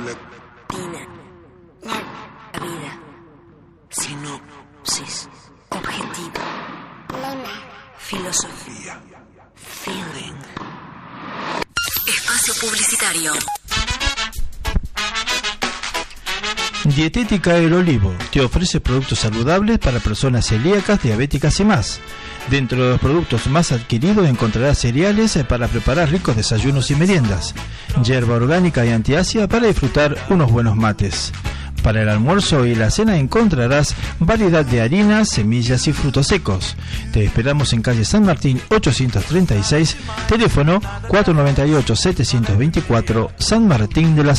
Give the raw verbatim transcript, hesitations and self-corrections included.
Tina. La vida. Sinopsis. Objetivo. Lema. Filosofía. Feeling. Espacio publicitario. Dietética El Olivo te ofrece productos saludables para personas celíacas, diabéticas y más. Dentro de los productos más adquiridos encontrarás cereales para preparar ricos desayunos y meriendas, hierba orgánica y antiácida para disfrutar unos buenos mates. Para el almuerzo y la cena encontrarás variedad de harinas, semillas y frutos secos. Te esperamos en calle San Martín ochocientos treinta y seis, teléfono cuatro nueve ocho, siete dos cuatro, San Martín de las